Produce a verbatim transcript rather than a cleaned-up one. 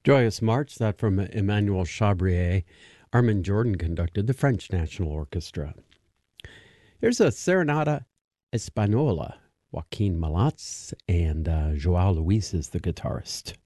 Joyous March, that from Emmanuel Chabrier. Armin Jordan conducted the French National Orchestra. Here's a Serenata Espanola. Joaquin Malats and uh, Joao Luis is the guitarist.